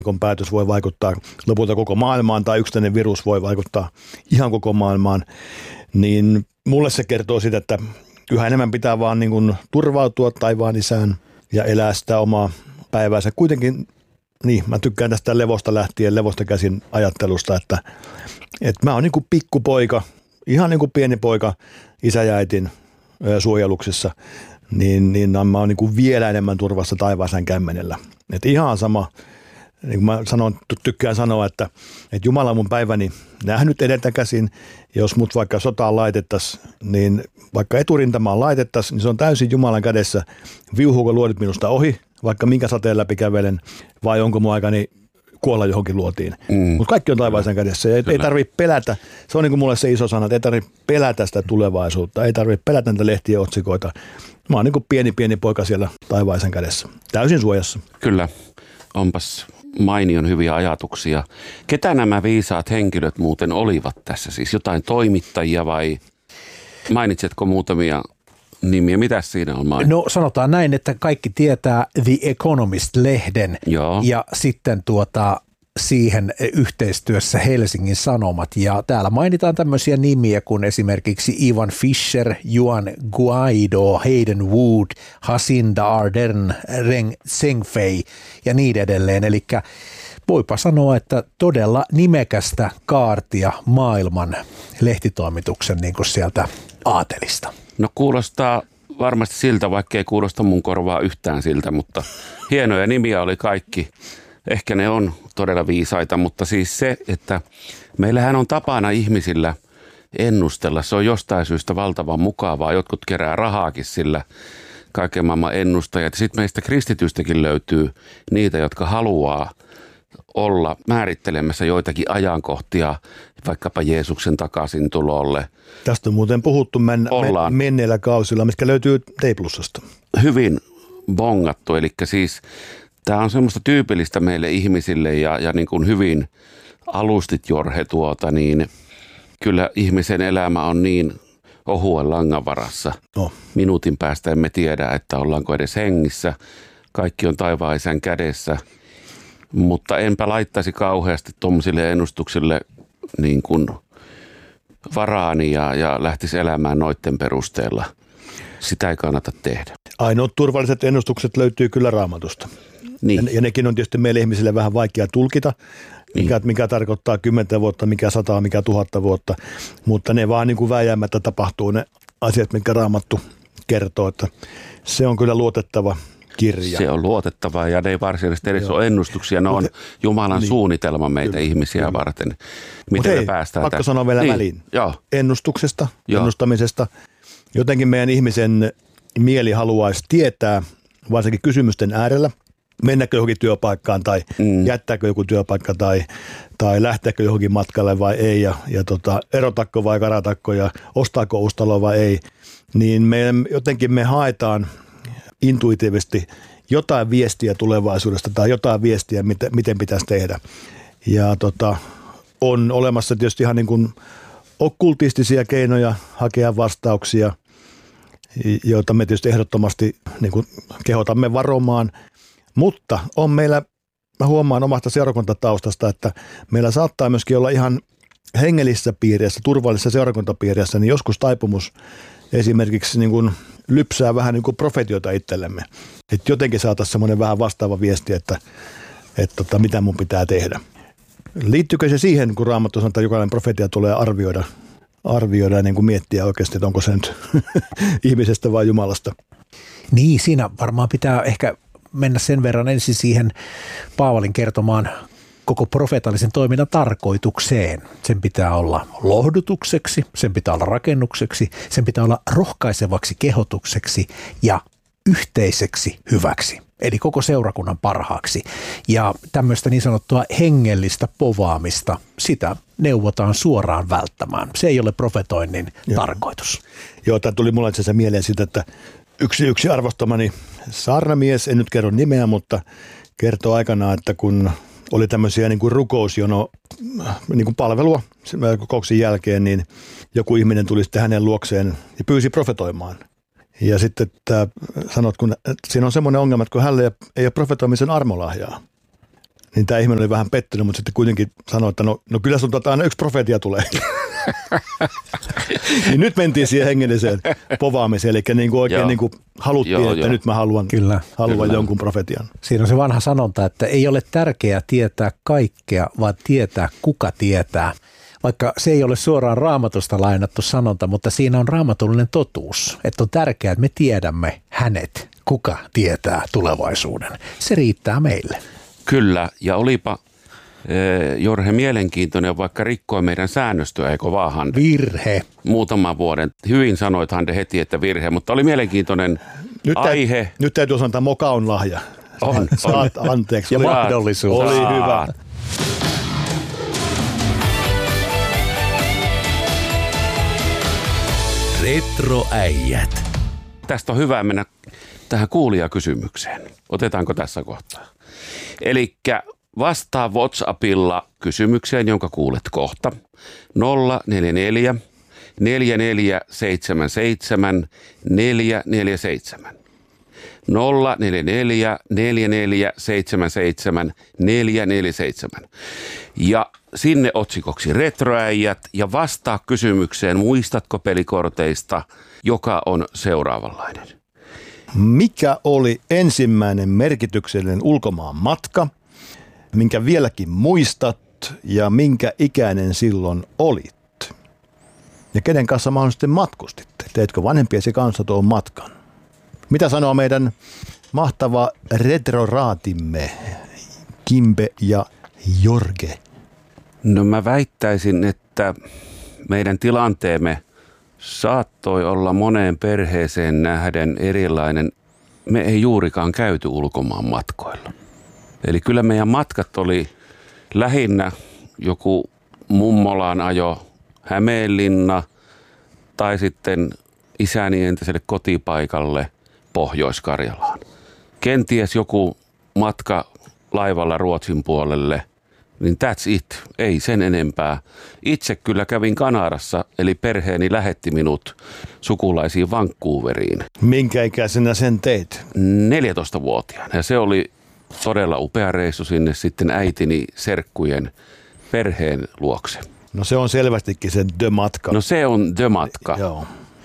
kun päätös voi vaikuttaa lopulta koko maailmaan tai yksittäinen virus voi vaikuttaa ihan koko maailmaan, niin mulle se kertoo sitä, että yhä enemmän pitää vaan niin kuin turvautua taivaan isään ja elää sitä omaa päiväänsä. Kuitenkin, niin mä tykkään tästä levosta käsin ajattelusta, että mä oon niin kuin pikkupoika, ihan niin kuin pieni poika isä ja äitin suojeluksessa, niin mä oon niin kuin vielä enemmän turvassa taivaaseen kämmenellä. Että ihan sama, niin kuin mä tykkään sanoa, että Jumala mun päiväni nähnyt edeltä käsin, jos mut vaikka sotaan laitettaisiin, niin vaikka eturintamaan laitettaisiin, niin se on täysin Jumalan kädessä. Viuhuuko luodit minusta ohi, vaikka minkä sateen läpi kävelen, vai onko mun aikani kuolla johonkin luotiin. Mutta kaikki on taivaisen kädessä. Ei tarvitse pelätä. Se on niin kuin mulle se iso sana, että ei tarvitse pelätä sitä tulevaisuutta. Ei tarvitse pelätä näitä lehtien otsikoita. Mä oon niin kuin pieni poika siellä taivaisen kädessä. Täysin suojassa. Kyllä. Onpas mainion hyviä ajatuksia. Ketä nämä viisaat henkilöt muuten olivat tässä? Siis jotain toimittajia vai mainitsetko muutamia nimiä? Mitäs siinä on mainittu? No sanotaan näin, että kaikki tietää The Economist-lehden. Joo. Ja sitten siihen yhteistyössä Helsingin Sanomat. Ja täällä mainitaan tämmöisiä nimiä kuin esimerkiksi Ivan Fischer, Juan Guaido, Hayden Wood, Jacinda Ardern, Reng Zhengfei ja niin edelleen. Eli voipa sanoa, että todella nimekästä kaartia maailman lehtitoimituksen niin kuin sieltä aatelista. No kuulostaa varmasti siltä, vaikka ei kuulosta mun korvaa yhtään siltä, mutta hienoja nimiä oli kaikki. Ehkä ne on todella viisaita, mutta siis se, että meillähän on tapana ihmisillä ennustella. Se on jostain syystä valtavan mukavaa. Jotkut kerää rahaakin sillä, kaiken maailman ennustajat. Sitten meistä kristityistäkin löytyy niitä, jotka haluaa olla määrittelemässä joitakin ajankohtia, vaikkapa Jeesuksen takaisin tulolle. Tästä on muuten puhuttu menneillä kausilla, mitkä löytyy T+:sta. Hyvin bongattu, eli siis tämä on semmoista tyypillistä meille ihmisille ja niin kuin hyvin alustit Jorhe niin kyllä ihmisen elämä on niin ohuen langan varassa. No. Minuutin päästä emme tiedä, että ollaanko edes hengissä. Kaikki on taivaan isän kädessä, mutta enpä laittaisi kauheasti tuommoisille ennustuksille niin kuin varaani ja lähtisi elämään noiden perusteella. Sitä ei kannata tehdä. Ainoat turvalliset ennustukset löytyy kyllä Raamatusta. Niin. Ja nekin on tietysti meille ihmisille vähän vaikea tulkita, mikä tarkoittaa 10 vuotta, mikä 100, mikä 1000 vuotta. Mutta ne vaan niin kuin vääjäämättä tapahtuu ne asiat, mitkä Raamattu kertoo, että se on kyllä luotettava kirja. Se on luotettava ja ne ei varsinaisesti edes ole ennustuksia, ne on Jumalan suunnitelma meitä ihmisiä varten. Miten me päästään pakko sanoa vielä väliin. Joo. Ennustuksesta, ennustamisesta. Jotenkin meidän ihmisen mieli haluaisi tietää, varsinkin kysymysten äärellä, mennäkö johonkin työpaikkaan tai jättääkö joku työpaikka tai lähteekö johonkin matkalle vai ei ja erotakko vai karatakko ja ostaako uustalo vai ei, niin jotenkin me haetaan intuitiivisesti jotain viestiä tulevaisuudesta tai jotain viestiä, miten pitäisi tehdä. Ja on olemassa tietysti ihan niin kuin okkultistisia keinoja hakea vastauksia, joita me tietysti ehdottomasti niin kuin kehotamme varomaan. Mutta on meillä, mä huomaan omasta seurakuntataustasta, että meillä saattaa myöskin olla ihan hengellisessä piirissä, turvallisessa seurakuntapiirissä, niin joskus taipumus esimerkiksi niin kuin lypsää vähän niin kuin profetioita itsellemme. Että jotenkin saataisiin semmoinen vähän vastaava viesti, että mitä mun pitää tehdä. Liittyykö se siihen, kun Raamattu sanoo, että jokainen profetia tulee arvioida ja niin kuin miettiä oikeasti, että onko se nyt ihmisestä vai Jumalasta? Niin, siinä varmaan pitää ehkä mennä sen verran ensin siihen Paavalin kertomaan koko profeetallisen toiminnan tarkoitukseen. Sen pitää olla lohdutukseksi, sen pitää olla rakennukseksi, sen pitää olla rohkaisevaksi kehotukseksi ja yhteiseksi hyväksi, eli koko seurakunnan parhaaksi. Ja tämmöistä niin sanottua hengellistä povaamista, sitä neuvotaan suoraan välttämään. Se ei ole profetoinnin tarkoitus. Joo, tämä tuli mulle itse asiassa mieleen siitä, että yksi arvostamani saarnamies, en nyt kerro nimeä, mutta kertoo aikanaan, että kun oli tämmöisiä niin kuin rukousjono niin kuin palvelua kokouksen jälkeen, niin joku ihminen tuli sitten hänen luokseen ja pyysi profetoimaan. Ja sitten sanot, kun siinä on semmoinen ongelma, että kun hänellä ei ole profetoimisen armolahjaa, Niin tämä ihminen oli vähän pettynyt, mutta sitten kuitenkin sanoi, että no kyllä sun aina yksi profetia tulee. Niin nyt mentiin siihen hengelliseen povaamiseen, eli niin kuin oikein niin kuin haluttiin, että nyt mä haluan jonkun profetian. Siinä on se vanha sanonta, että ei ole tärkeää tietää kaikkea, vaan tietää kuka tietää. Vaikka se ei ole suoraan Raamatusta lainattu sanonta, mutta siinä on raamatullinen totuus, että on tärkeää, että me tiedämme hänet, kuka tietää tulevaisuuden. Se riittää meille. Kyllä, ja olipa Jorge mielenkiintoinen, vaikka rikkoi meidän säännöstöä, eikö vaan Hande? Virhe. Muutaman vuoden. Hyvin sanoit Hande heti, että virhe, mutta oli mielenkiintoinen aihe. Nyt täytyy sanoa, että moka on lahja. Saat anteeksi. Ja mahdollisuus. Oli hyvä. Retroäijät. Tästä on hyvä mennä tähän kuulijakysymykseen. Otetaanko tässä kohtaa? Elikkä vastaa WhatsAppilla kysymykseen, jonka kuulet kohta. 044 4477 447. 044 4477 447. Ja sinne otsikoksi Retroäijät ja vastaa kysymykseen, muistatko pelikorteista, joka on seuraavanlainen. Mikä oli ensimmäinen merkityksellinen ulkomaan matka, minkä vieläkin muistat ja minkä ikäinen silloin olit? Ja kenen kanssa mahdollisesti matkustitte? Teetkö vanhempiesi kanssa tuon matkan? Mitä sanoo meidän mahtava retroraatimme Kimbe ja Jorge? No mä väittäisin, että meidän tilanteemme saattoi olla moneen perheeseen nähden erilainen. Me ei juurikaan käyty ulkomaan matkoilla. Eli kyllä meidän matkat oli lähinnä joku mummolaan ajo Hämeenlinna tai sitten isäni entiselle kotipaikalle Pohjois-Karjalaan. Kenties joku matka laivalla Ruotsin puolelle, niin that's it, ei sen enempää. Itse kyllä kävin Kanadassa, eli perheeni lähetti minut sukulaisiin Vancouveriin. Minkä ikäisenä sen teit? 14-vuotiaana, ja se oli todella upea reissu sinne sitten äitini serkkujen perheen luokse. No se on selvästikin se The-matka. No se on The-matka. Joo.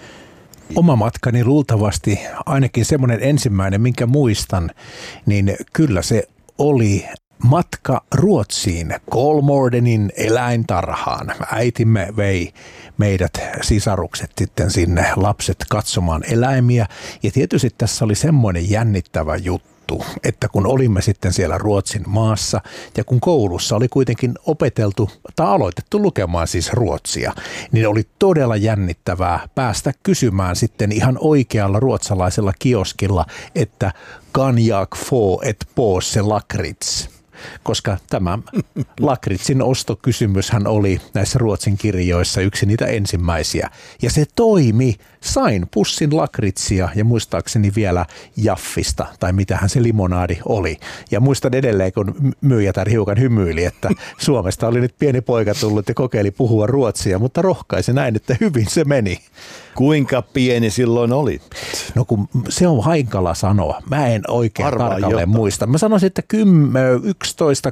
Oma matkani luultavasti, ainakin semmoinen ensimmäinen, minkä muistan, niin kyllä se oli matka Ruotsiin, Kolmårdenin eläintarhaan. Äitimme vei meidät sisarukset sitten sinne, lapset katsomaan eläimiä. Ja tietysti tässä oli semmoinen jännittävä juttu, että kun olimme sitten siellä Ruotsin maassa ja kun koulussa oli kuitenkin opeteltu tai aloitettu lukemaan siis ruotsia, niin oli todella jännittävää päästä kysymään sitten ihan oikealla ruotsalaisella kioskilla, että kan jag få ett påse lakrits? Koska tämä lakritsin ostokysymyshän oli näissä Ruotsin kirjoissa yksi niitä ensimmäisiä. Ja se toimi. Sain pussin lakritsia ja muistaakseni vielä Jaffista, tai mitähän se limonaadi oli. Ja muistan edelleen, kun myyjätär hiukan hymyili, että Suomesta oli nyt pieni poika tullut ja kokeili puhua ruotsia, mutta rohkaisi näin, että hyvin se meni. Kuinka pieni silloin olit? No kun se on hankala sanoa. Mä en oikein tarkalleen muista. Mä sanoisin, että 11,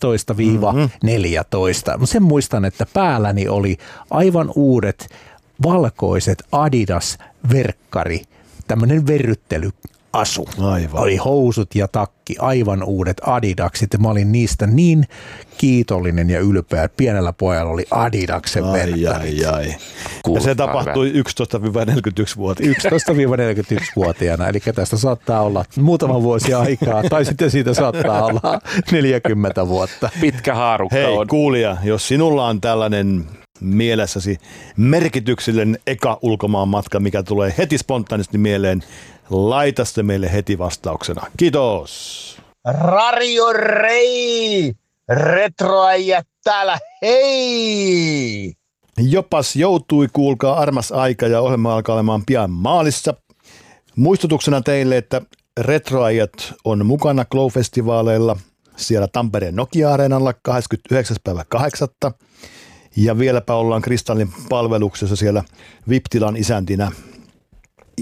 12-14. Sen muistan, että päälläni oli aivan uudet valkoiset Adidas-verkkari, tämmöinen verryttelyasu. Aivan. Oli housut ja takki, aivan uudet Adidaksit ja mä olin niistä niin kiitollinen ja ylpeä. Pienellä pojalla oli Adidaksen verkkarit. Ja se tapahtui 11-41-vuotiaana. 11-41-vuotiaana, eli tästä saattaa olla muutama vuosi aikaa, tai sitten siitä saattaa olla 40 vuotta. Pitkä haarukka on. Hei kuulija, jos sinulla on tällainen mielessäsi merkityksellinen eka ulkomaan matka, mikä tulee heti spontaanisti mieleen, laita se meille heti vastauksena. Kiitos! Radio Rei! Retroäijät täällä, hei! Jopas joutui, kuulkaa, armas aika ja ohjelma alkaa olemaan pian maalissa. Muistutuksena teille, että Retroäijät on mukana Glow-festivaaleilla siellä Tampereen Nokia-areenalla 29.8. Ja vieläpä ollaan Kristallin palveluksessa siellä VIP-tilan isäntinä. Ja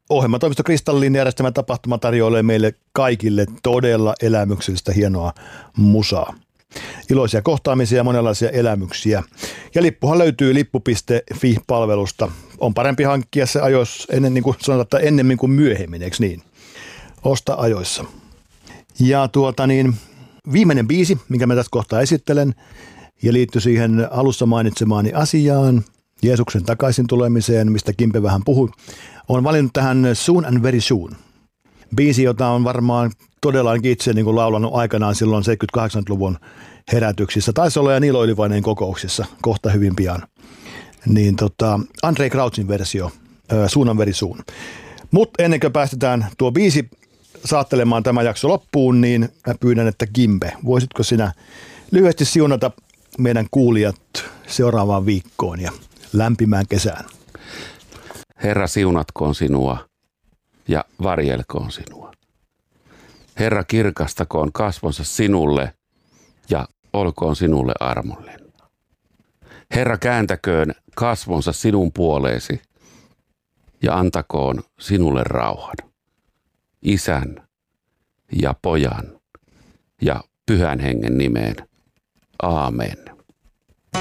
Ohjelmatoimisto Kristallin järjestämä tapahtuma tarjoilee meille kaikille todella elämyksellistä hienoa musaa. Iloisia kohtaamisia ja monenlaisia elämyksiä. Ja lippuhan löytyy lippu.fi-palvelusta. On parempi hankkia se ajoissa ennen, niin kuin sanotaan, että ennemmin kuin myöhemmin, eikö niin? Osta ajoissa. Ja viimeinen biisi, minkä mä tässä kohtaa esittelen, ja liittyy siihen alussa mainitsemaani asiaan, Jeesuksen takaisin tulemiseen, mistä Kimpe vähän puhui, on valinnut tähän Soon and Very Soon. Biisi, jota on varmaan todella itse niin kuin laulanut aikanaan silloin 78-luvun herätyksissä. Taisi olla ja Niilo Ylivaineen kokouksissa kohta hyvin pian. Niin Andrei Krautsin versio, Soon and Very Soon. Mutta ennen kuin päästetään tuo biisi saattelemaan tämä jakso loppuun, niin mä pyydän, että Kimpe, voisitko sinä lyhyesti siunata meidän kuulijat seuraavaan viikkoon ja lämpimään kesään? Herra siunatkoon sinua ja varjelkoon sinua. Herra kirkastakoon kasvonsa sinulle ja olkoon sinulle armollinen. Herra kääntäköön kasvonsa sinun puoleesi ja antakoon sinulle rauhan. Isän ja Pojan ja Pyhän Hengen nimeen. Aamen.